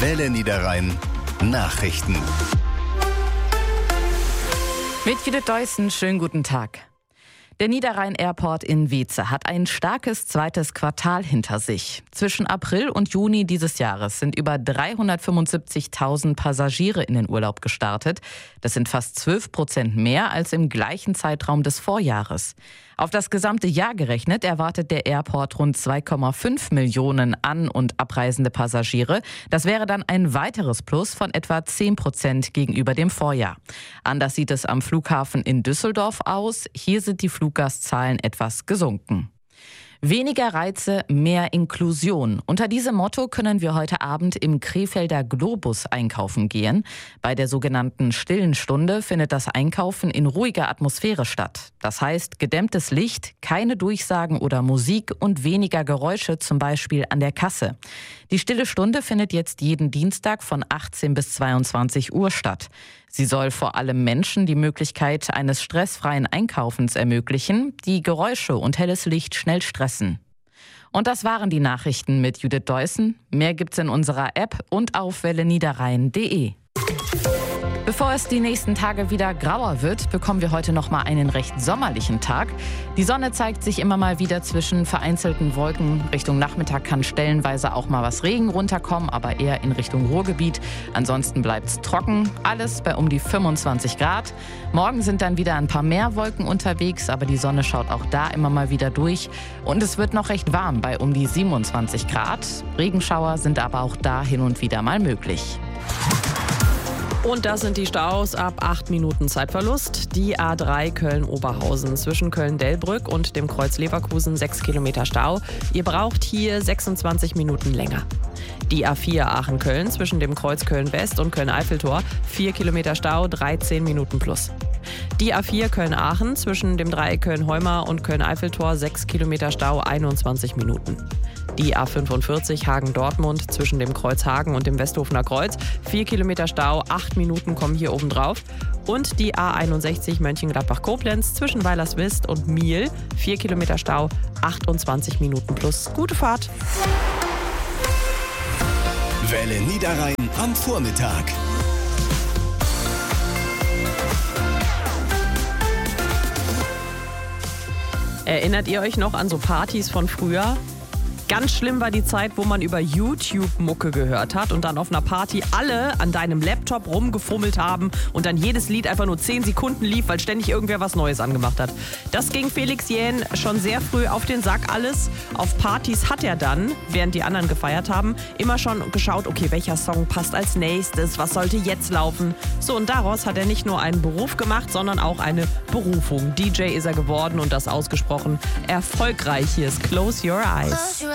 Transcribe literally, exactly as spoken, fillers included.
Welle Niederrhein Nachrichten. Mit Judith Deussen, schönen guten Tag. Der Niederrhein Airport in Weeze hat ein starkes zweites Quartal hinter sich. Zwischen April und Juni dieses Jahres sind über dreihundertfünfundsiebzigtausend Passagiere in den Urlaub gestartet. Das sind fast zwölf Prozent mehr als im gleichen Zeitraum des Vorjahres. Auf das gesamte Jahr gerechnet erwartet der Airport rund zwei Komma fünf Millionen an- und abreisende Passagiere. Das wäre dann ein weiteres Plus von etwa zehn Prozent gegenüber dem Vorjahr. Anders sieht es am Flughafen in Düsseldorf aus. Hier sind die Fluggastzahlen etwas gesunken. Weniger Reize, mehr Inklusion. Unter diesem Motto können wir heute Abend im Krefelder Globus einkaufen gehen. Bei der sogenannten Stillen Stunde findet das Einkaufen in ruhiger Atmosphäre statt. Das heißt, gedämmtes Licht, keine Durchsagen oder Musik und weniger Geräusche, zum Beispiel an der Kasse. Die Stille Stunde findet jetzt jeden Dienstag von achtzehn bis zweiundzwanzig Uhr statt. Sie soll vor allem Menschen die Möglichkeit eines stressfreien Einkaufens ermöglichen, die Geräusche und helles Licht schnell stressen. Und das waren die Nachrichten mit Judith Deussen. Mehr gibt's in unserer App und auf welle niederrhein punkt de. Bevor es die nächsten Tage wieder grauer wird, bekommen wir heute noch mal einen recht sommerlichen Tag. Die Sonne zeigt sich immer mal wieder zwischen vereinzelten Wolken. Richtung Nachmittag kann stellenweise auch mal was Regen runterkommen, aber eher in Richtung Ruhrgebiet. Ansonsten bleibt's trocken. Alles bei um die fünfundzwanzig Grad. Morgen sind dann wieder ein paar mehr Wolken unterwegs, aber die Sonne schaut auch da immer mal wieder durch. Und es wird noch recht warm bei um die siebenundzwanzig Grad. Regenschauer sind aber auch da hin und wieder mal möglich. Und das sind die Staus ab acht Minuten Zeitverlust. Die A drei Köln-Oberhausen zwischen Köln-Delbrück und dem Kreuz Leverkusen sechs Kilometer Stau. Ihr braucht hier sechsundzwanzig Minuten länger. Die A vier Aachen-Köln zwischen dem Kreuz Köln-West und Köln-Eiffeltor vier Kilometer Stau, dreizehn Minuten plus. Die A vier Köln-Aachen zwischen dem Dreieck Köln-Heumar und Köln-Eiffeltor sechs Kilometer Stau, einundzwanzig Minuten. Die A fünfundvierzig Hagen-Dortmund zwischen dem Kreuz Hagen und dem Westhofener Kreuz. vier Kilometer Stau, acht Minuten kommen hier oben drauf. Und die A einundsechzig Mönchengladbach-Koblenz zwischen Weilerswist und Miel. vier Kilometer Stau, achtundzwanzig Minuten plus. Gute Fahrt. Welle Niederrhein am Vormittag. Erinnert ihr euch noch an so Partys von früher? Ganz schlimm war die Zeit, wo man über YouTube-Mucke gehört hat und dann auf einer Party alle an deinem Laptop rumgefummelt haben und dann jedes Lied einfach nur zehn Sekunden lief, weil ständig irgendwer was Neues angemacht hat. Das ging Felix Jähn schon sehr früh auf den Sack alles. Auf Partys hat er dann, während die anderen gefeiert haben, immer schon geschaut, okay, welcher Song passt als nächstes, was sollte jetzt laufen. So, und daraus hat er nicht nur einen Beruf gemacht, sondern auch eine Berufung. D J ist er geworden und das ausgesprochen erfolgreich. Hier ist Close Your Eyes.